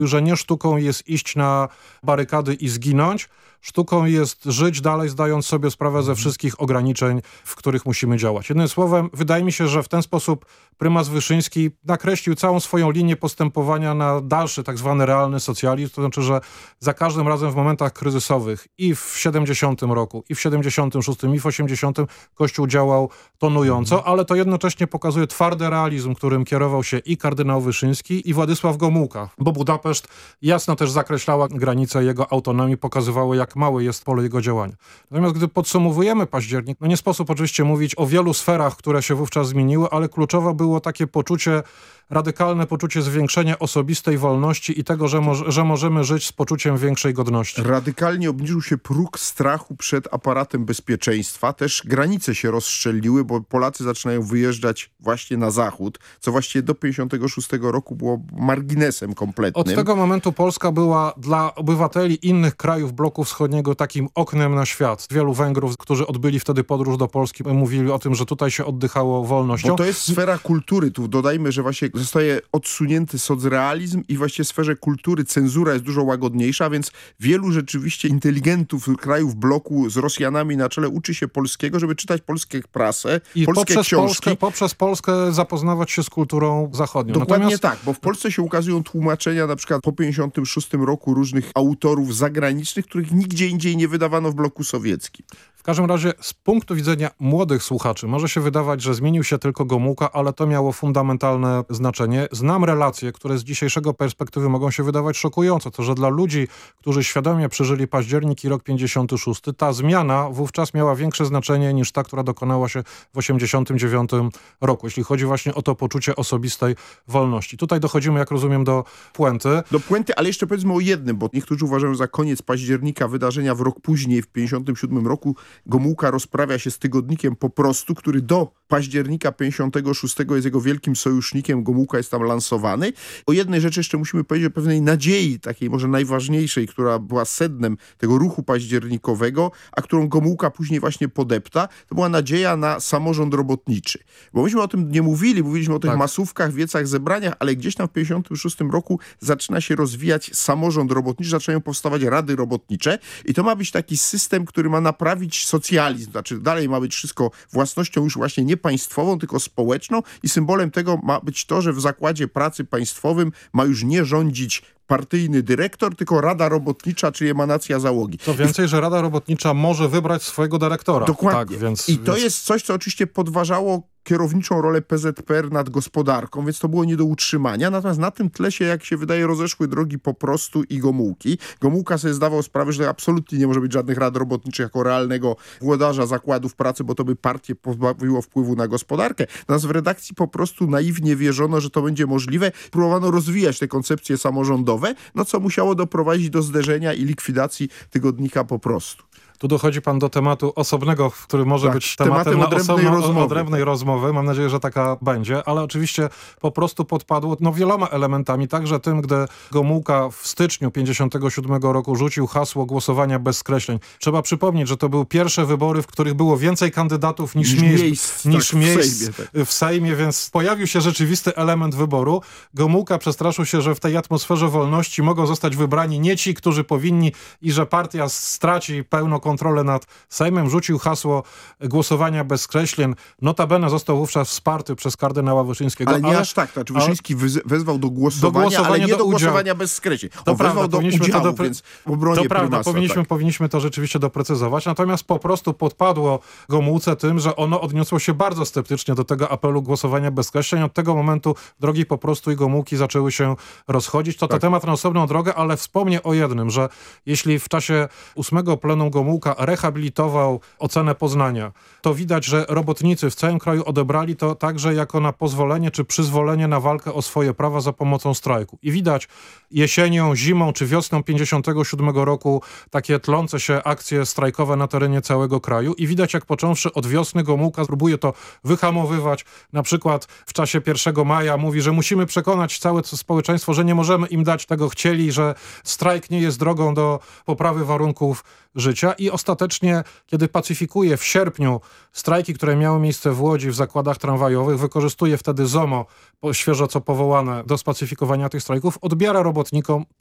że nie sztuką jest iść na barykady i zginąć, sztuką jest żyć dalej, zdając sobie sprawę ze wszystkich ograniczeń, w których musimy działać. Jednym słowem, wydaje mi się, że w ten sposób prymas Wyszyński nakreślił całą swoją linię postępowania na dalszy tak zwany realny socjalizm, to znaczy, że za każdym razem w momentach kryzysowych i w 70 roku, i w 76, i w 80 Kościół działał tonująco, ale to jednocześnie pokazuje twardy realizm, którym kierował się i kardynał Wyszyński, i Władysław Gomułka, bo Budapeszt jasno też zakreślała granice jego autonomii, pokazywało, jak małe jest pole jego działania. Natomiast gdy podsumowujemy październik, no nie sposób oczywiście mówić o wielu sferach, które się wówczas zmieniły, ale kluczowe było takie poczucie, radykalne poczucie zwiększenia osobistej wolności i tego, że możemy żyć z poczuciem większej godności. Radykalnie obniżył się próg strachu przed aparatem bezpieczeństwa. Też granice się rozstrzeliły, bo Polacy zaczynają wyjeżdżać właśnie na zachód, co właściwie do 56 roku było marginesem kompletnym. Od tego momentu Polska była dla obywateli innych krajów bloku wschodniego takim oknem na świat. Wielu Węgrów, którzy odbyli wtedy podróż do Polski, mówili o tym, że tutaj się oddychało wolnością. Bo to jest sfera kultury. Tu dodajmy, że właśnie zostaje odsunięty socrealizm i właściwie w sferze kultury cenzura jest dużo łagodniejsza, więc wielu rzeczywiście inteligentów krajów bloku z Rosjanami na czele uczy się polskiego, żeby czytać polską prasę, i polskie książki. Poprzez Polskę zapoznawać się z kulturą zachodnią. Dokładnie tak, bo w Polsce się ukazują tłumaczenia na przykład po 56 roku różnych autorów zagranicznych, których nigdzie indziej nie wydawano w bloku sowieckim. W każdym razie z punktu widzenia młodych słuchaczy może się wydawać, że zmienił się tylko Gomułka, ale to miało fundamentalne znaczenie. Znam relacje, które z dzisiejszego perspektywy mogą się wydawać szokujące. To, że dla ludzi, którzy świadomie przeżyli październik i rok 56, ta zmiana wówczas miała większe znaczenie niż ta, która dokonała się w 89 roku, jeśli chodzi właśnie o to poczucie osobistej wolności. Tutaj dochodzimy, jak rozumiem, do puenty. Do puenty, ale jeszcze powiedzmy o jednym, bo niektórzy uważają za koniec października wydarzenia w rok później, w 57 roku, Gomułka rozprawia się z tygodnikiem Po prostu, który do października 56 jest jego wielkim sojusznikiem. Gomułka jest tam lansowany. O jednej rzeczy jeszcze musimy powiedzieć, o pewnej nadziei, takiej może najważniejszej, która była sednem tego ruchu październikowego, a którą Gomułka później właśnie podepta. To była nadzieja na samorząd robotniczy. Bo myśmy o tym nie mówiliśmy o tych masówkach, wiecach, zebraniach, ale gdzieś tam w 56 roku zaczyna się rozwijać samorząd robotniczy, zaczynają powstawać rady robotnicze i to ma być taki system, który ma naprawić socjalizm. Znaczy dalej ma być wszystko własnością już właśnie nie państwową, tylko społeczną i symbolem tego ma być to, że w zakładzie pracy państwowym ma już nie rządzić partyjny dyrektor, tylko Rada Robotnicza, czyli emanacja załogi. To więcej, że Rada Robotnicza może wybrać swojego dyrektora. Dokładnie. Tak, więc to jest coś, co oczywiście podważało kierowniczą rolę PZPR nad gospodarką, więc to było nie do utrzymania. Natomiast na tym tle się, jak się wydaje, rozeszły drogi Po prostu i Gomułki. Gomułka sobie zdawał sprawę, że absolutnie nie może być żadnych rad robotniczych jako realnego włodarza zakładów pracy, bo to by partię pozbawiło wpływu na gospodarkę. Natomiast w redakcji Po prostu naiwnie wierzono, że to będzie możliwe. Próbowano rozwijać te koncepcje samorządowe, no co musiało doprowadzić do zderzenia i likwidacji tygodnika Po prostu. Tu dochodzi pan do tematu osobnego, który może być tematem na odrębnej rozmowy. Mam nadzieję, że taka będzie, ale oczywiście Po prostu podpadło wieloma elementami, także tym, gdy Gomułka w styczniu 57 roku rzucił hasło głosowania bez skreśleń. Trzeba przypomnieć, że to były pierwsze wybory, w których było więcej kandydatów niż miejsc w Sejmie, więc pojawił się rzeczywisty element wyboru. Gomułka przestraszył się, że w tej atmosferze wolności mogą zostać wybrani nie ci, którzy powinni i że partia straci pełną kontrolę nad Sejmem, rzucił hasło głosowania bez skreśleń. Notabene został wówczas wsparty przez kardynała Wyszyńskiego. Ale nie aż tak. Znaczy Wyszyński wezwał do głosowania, ale nie do głosowania bez skreśleń. On wezwał do udziału, więc w obronie prymasa. Powinniśmy to rzeczywiście doprecyzować. Natomiast Po prostu podpadło Gomułce tym, że ono odniosło się bardzo sceptycznie do tego apelu głosowania bez skreśleń. Od tego momentu drogi Po prostu i Gomułki zaczęły się rozchodzić. To temat na osobną drogę, ale wspomnę o jednym, że jeśli w czasie 8 plenum Gomułka rehabilitował ocenę Poznania, to widać, że robotnicy w całym kraju odebrali to także jako na pozwolenie czy przyzwolenie na walkę o swoje prawa za pomocą strajku. I widać jesienią, zimą czy wiosną 57 roku takie tlące się akcje strajkowe na terenie całego kraju i widać, jak począwszy od wiosny Gomułka próbuje to wyhamowywać. Na przykład w czasie 1 maja mówi, że musimy przekonać całe społeczeństwo, że nie możemy im dać tego chcieli, że strajk nie jest drogą do poprawy warunków życia. i ostatecznie, kiedy pacyfikuje w sierpniu strajki, które miały miejsce w Łodzi w zakładach tramwajowych, wykorzystuje wtedy ZOMO, świeżo co powołane do spacyfikowania tych strajków, odbiera robotnikom